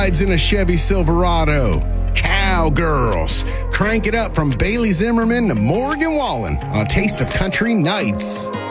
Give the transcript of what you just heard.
rides in a Chevy Silverado. Cowgirls. Crank it up from Bailey Zimmerman to Morgan Wallen on Taste of Country Nights.